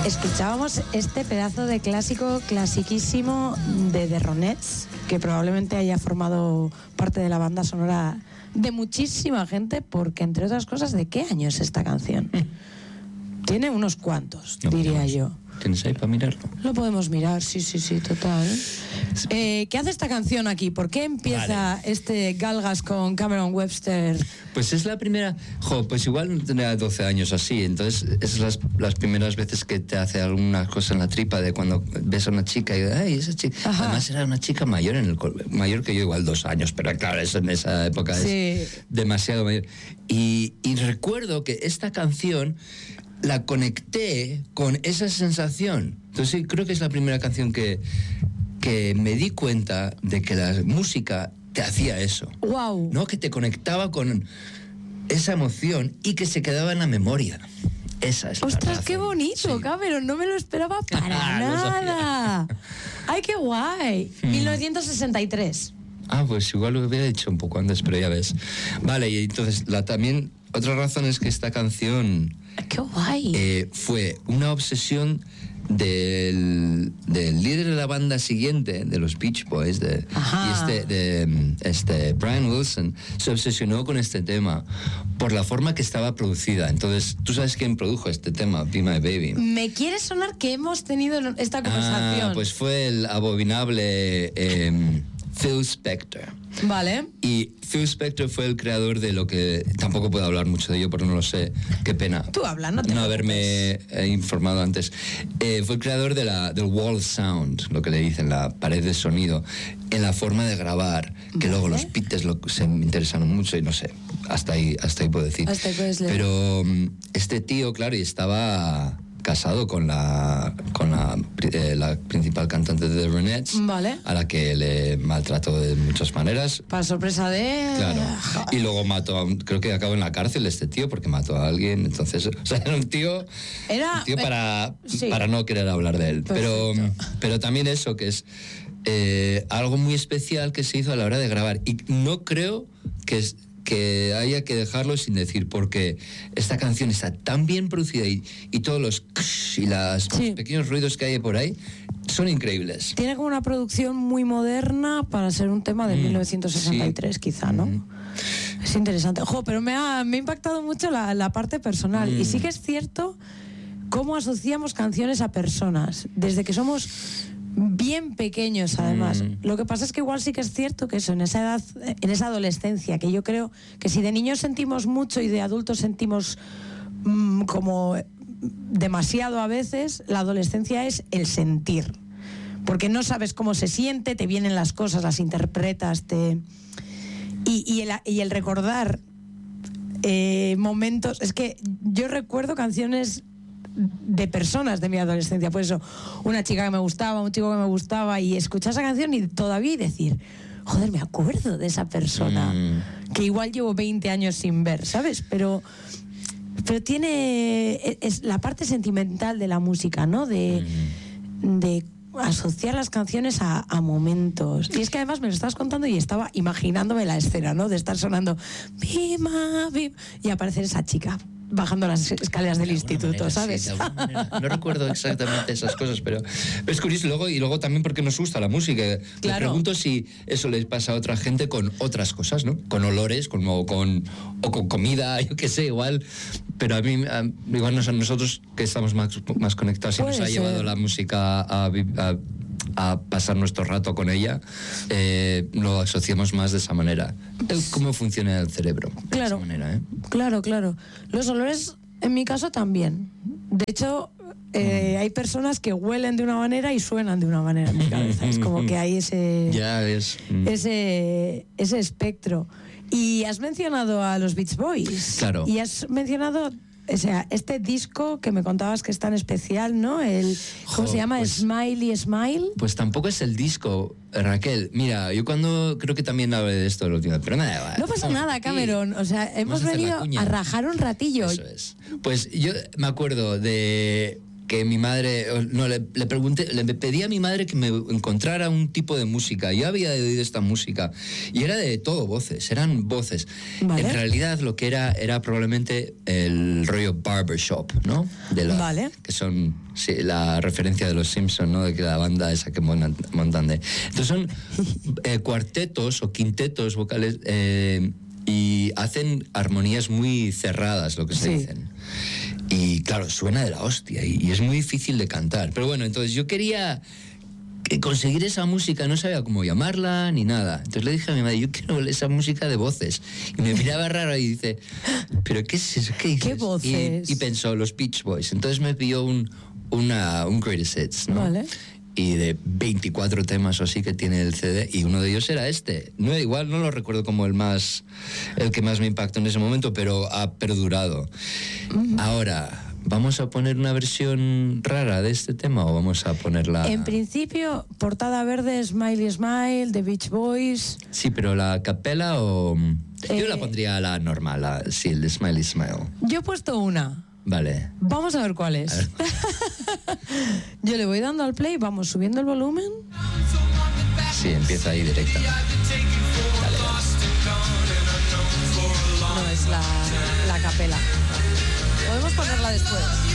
Escuchábamos este pedazo de clásico, clasiquísimo de The Ronettes, que probablemente haya formado parte de la banda sonora de muchísima gente, porque entre otras cosas, ¿de qué año es esta canción? Tiene unos cuantos, diría yo. ¿Tienes ahí para mirarlo? Lo podemos mirar, sí, total. ¿Qué hace esta canción aquí? ¿Por qué empieza este Galgas con Cameron Webster? Pues es la primera... pues igual tenía 12 años así, entonces es las primeras veces que te hace alguna cosa en la tripa de cuando ves a una chica y dices, ¡ay, esa chica! Ajá. Además era una chica mayor mayor que yo, igual 2 años, pero claro, eso en esa época es demasiado mayor. Y recuerdo que esta canción la conecté con esa sensación. Entonces sí, creo que es la primera canción que me di cuenta de que la música te hacía eso. ¡Wow! ¿No? Que te conectaba con esa emoción y que se quedaba en la memoria. Esa es la razón. ¡Ostras, qué bonito, sí. Cameron! No me lo esperaba para nada. ¡Ay, qué guay! 1963. Pues igual lo hubiera dicho un poco antes, pero ya ves. Vale, y entonces también otra razón es que esta canción... ¡Qué guay! Fue una obsesión del líder de la banda siguiente, de los Beach Boys, Brian Wilson, se obsesionó con este tema por la forma que estaba producida. Entonces, ¿tú sabes quién produjo este tema, Be My Baby? Me quiere sonar que hemos tenido esta conversación. Pues fue el abominable Phil Spector. Vale. Y Phil Spector fue el creador de lo que... Tampoco puedo hablar mucho de ello porque no lo sé. Qué pena. Tú hablas, no te no haberme informado antes. Fue el creador del wall sound, lo que le dicen, la pared de sonido, en la forma de grabar, que luego los Beatles se me interesaron mucho y no sé. Hasta ahí puedo decir. Hasta ahí puedes leer. Pero este tío, claro, y estaba casado con la principal cantante de The Ronettes, vale, a la que le maltrató de muchas maneras. Para sorpresa de... Claro. Y luego creo que acabó en la cárcel este tío porque mató a alguien. Entonces, o sea, era un tío para no querer hablar de él. Pero también eso, que es algo muy especial que se hizo a la hora de grabar. Y no creo que haya que dejarlo sin decir, porque esta canción está tan bien producida y todos los pequeños ruidos que hay por ahí son increíbles. Tiene como una producción muy moderna para ser un tema de 1963, quizá, ¿no? Es interesante. Pero me ha impactado mucho la parte personal. Y sí que es cierto cómo asociamos canciones a personas, desde que somos bien pequeños, además. Lo que pasa es que igual sí que es cierto que eso, en esa edad, en esa adolescencia, que yo creo que si de niños sentimos mucho y de adultos sentimos como demasiado a veces, la adolescencia es el sentir, porque no sabes cómo se siente, te vienen las cosas, las interpretas, y el recordar momentos. Es que yo recuerdo canciones de personas de mi adolescencia, pues eso, una chica que me gustaba, un chico que me gustaba, y escuchar esa canción y todavía decir, joder, me acuerdo de esa persona que igual llevo 20 años sin ver, ¿sabes? Pero tiene es la parte sentimental de la música, ¿no? De asociar las canciones a momentos. Y es que además me lo estabas contando y estaba imaginándome la escena, ¿no? De estar sonando Bima, Bima, y aparecer esa chica bajando las escaleras del instituto, manera, ¿sabes? Sí, no recuerdo exactamente esas cosas, pero es curioso. Y luego también porque nos gusta la música. Claro. Me pregunto si eso les pasa a otra gente con otras cosas, ¿no? Con olores, o con comida, yo qué sé, igual. Pero a mí, igual nosotros que estamos más conectados y nos ha llevado la música a pasar nuestro rato con ella, lo asociamos más de esa manera. ¿Cómo funciona el cerebro? Claro, de esa manera, claro. Los olores, en mi caso, también. De hecho, hay personas que huelen de una manera y suenan de una manera en mi cabeza. Es como que hay ese espectro. Y has mencionado a los Beach Boys. Claro. Y has mencionado... O sea, este disco que me contabas que es tan especial, ¿no? ¿Cómo se llama? Smiley Smile. Pues tampoco es el disco, Raquel. Mira, yo creo que también hablé de esto la última vez, pero nada. No pasa nada, Cameron. O sea, hemos venido a rajar un ratillo. Eso es. Pues yo me acuerdo de que mi madre, no, le pedí a mi madre que me encontrara un tipo de música. Yo había oído esta música y era de todo voces, eran voces. Vale. En realidad lo que era probablemente el rollo barbershop, ¿no? Vale. Que son la referencia de los Simpsons, ¿no? De que la banda esa que montan de... Entonces son cuartetos o quintetos vocales y hacen armonías muy cerradas, lo que se dicen. Y claro, suena de la hostia y es muy difícil de cantar. Pero bueno, entonces yo quería conseguir esa música, no sabía cómo llamarla ni nada. Entonces le dije a mi madre, yo quiero esa música de voces. Y me miraba raro y dice, ¿pero qué es eso? ¿Qué dices? ¿Qué voces? Y pensó, los Beach Boys. Entonces me pidió un Greatest Hits, ¿no? Vale. Y de 24 temas o así que tiene el CD, y uno de ellos era este. No, igual no lo recuerdo como el que más me impactó en ese momento, pero ha perdurado. Ahora, ¿vamos a poner una versión rara de este tema o vamos a ponerla...? En principio, portada verde, Smiley Smile, The Beach Boys. Sí, pero la capela o... Yo la pondría la normal, sí, el Smiley Smile. Yo he puesto una. Vale. Vamos a ver cuál es. Yo le voy dando al play, vamos subiendo el volumen. Sí, empieza ahí directamente. Dale. No, es la capela. Podemos ponerla después.